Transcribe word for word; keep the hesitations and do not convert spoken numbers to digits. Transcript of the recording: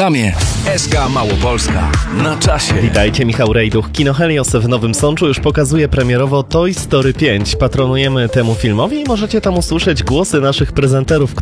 reklamie. S K Małopolska. Na czasie. Witajcie, Michał Rejduch. Kino Helios w Nowym Sączu już pokazuje premierowo Toy Story pięć. Patronujemy temu filmowi i możecie tam usłyszeć głosy naszych prezenterów,